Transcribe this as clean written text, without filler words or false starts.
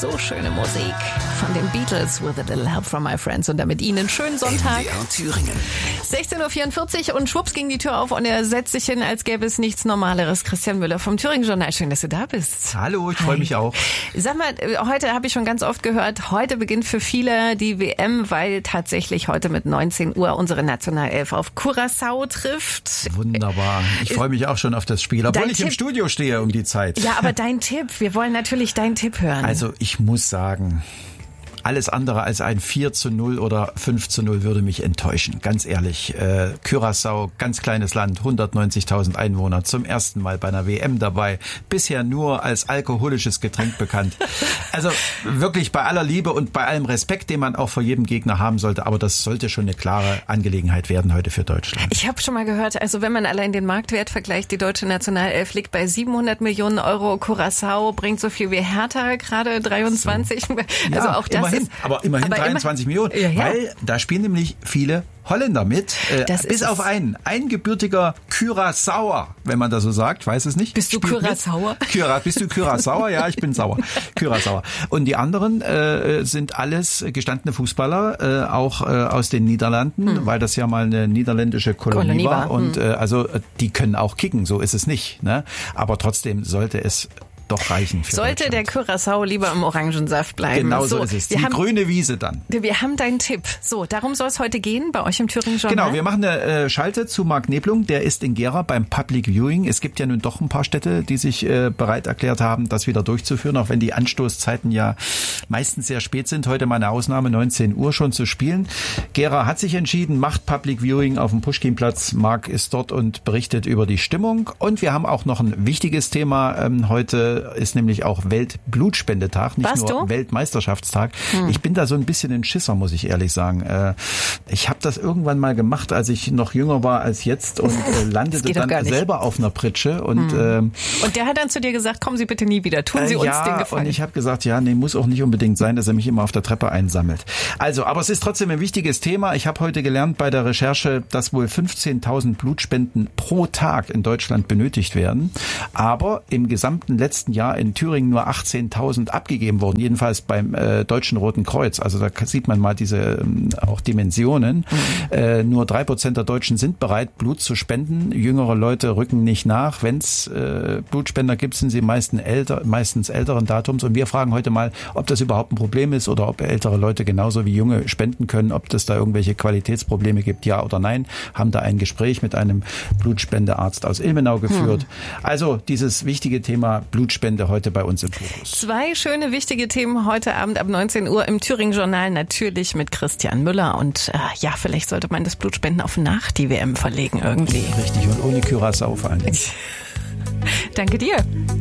So schöne Musik von den Beatles with a little help from my friends und damit Ihnen schönen Sonntag. NDR Thüringen. 16.44 Uhr und schwupps ging die Tür auf und er setzt sich hin, als gäbe es nichts Normaleres. Christian Müller vom Thüringen-Journal. Schön, dass du da bist. Hallo, ich freue mich auch. Sag mal, heute habe ich schon ganz oft gehört, heute beginnt für viele die WM, weil tatsächlich heute mit 19 Uhr unsere Nationalelf auf Curaçao trifft. Wunderbar. Ich freue mich auch schon auf das Spiel, obwohl ich im Studio stehe um die Zeit. Ja, aber dein Tipp, wir wollen natürlich deinen Tipp hören. Also ich muss sagen, alles andere als ein 4:0 oder 5:0 würde mich enttäuschen. Ganz ehrlich, Curaçao, ganz kleines Land, 190.000 Einwohner, zum ersten Mal bei einer WM dabei, bisher nur als alkoholisches Getränk bekannt. Also wirklich bei aller Liebe und bei allem Respekt, den man auch vor jedem Gegner haben sollte, aber das sollte schon eine klare Angelegenheit werden heute für Deutschland. Ich habe schon mal gehört, also wenn man allein den Marktwert vergleicht, die deutsche Nationalelf liegt bei 700 Millionen Euro, Curaçao bringt so viel wie Hertha, gerade 23. So. Also ja, auch das aber immerhin 23 Millionen, ja. Weil da spielen nämlich viele Holländer mit, bis auf einen gebürtiger Curaçaoer, wenn man das so sagt, weiß es nicht. Bist du Curaçaoer? Bist du Curaçaoer? Ja, ich bin sauer. Curaçaoer. Und die anderen sind alles gestandene Fußballer, auch aus den Niederlanden, weil das ja mal eine niederländische Kolonie war. Und also die können auch kicken, so ist es nicht. Ne? Aber trotzdem sollte es doch reichen für Sollte der Curaçao lieber im Orangensaft bleiben. Genau so ist es. Die grüne Wiese dann. Wir haben deinen Tipp. So, darum soll es heute gehen bei euch im Thüringen-Journal. Genau, wir machen eine Schalte zu Marc Neblung. Der ist in Gera beim Public Viewing. Es gibt ja nun doch ein paar Städte, die sich bereit erklärt haben, das wieder durchzuführen, auch wenn die Anstoßzeiten ja meistens sehr spät sind. Heute mal eine Ausnahme, 19 Uhr schon zu spielen. Gera hat sich entschieden, macht Public Viewing auf dem Puschkinplatz. Marc ist dort und berichtet über die Stimmung. Und wir haben auch noch ein wichtiges Thema heute. Ist nämlich auch Weltblutspendetag, nicht nur Weltmeisterschaftstag. Ich bin da so ein bisschen ein Schisser, muss ich ehrlich sagen. Ich habe das irgendwann mal gemacht, als ich noch jünger war als jetzt und landete dann selber auf einer Pritsche. Und der hat dann zu dir gesagt, kommen Sie bitte nie wieder, tun Sie uns den Gefallen. Und ich habe gesagt, muss auch nicht unbedingt sein, dass er mich immer auf der Treppe einsammelt. Also, aber es ist trotzdem ein wichtiges Thema. Ich habe heute gelernt bei der Recherche, dass wohl 15.000 Blutspenden pro Tag in Deutschland benötigt werden. Aber im gesamten letzten Jahr in Thüringen nur 18.000 abgegeben wurden, jedenfalls beim Deutschen Roten Kreuz. Also da sieht man mal diese auch Dimensionen. Nur 3% der Deutschen sind bereit, Blut zu spenden. Jüngere Leute rücken nicht nach. Wenn es Blutspender gibt, sind sie meistens älteren Datums. Und wir fragen heute mal, ob das überhaupt ein Problem ist oder ob ältere Leute genauso wie Junge spenden können, ob es da irgendwelche Qualitätsprobleme gibt, ja oder nein. Haben da ein Gespräch mit einem Blutspendearzt aus Ilmenau geführt. Also dieses wichtige Thema Blutspende heute bei uns im Fokus. 2 schöne, wichtige Themen heute Abend ab 19 Uhr im Thüringen-Journal, natürlich mit Christian Müller. Und vielleicht sollte man das Blutspenden auf nach die WM verlegen irgendwie. Richtig, und ohne Curaçao vor allen Dingen. Danke dir.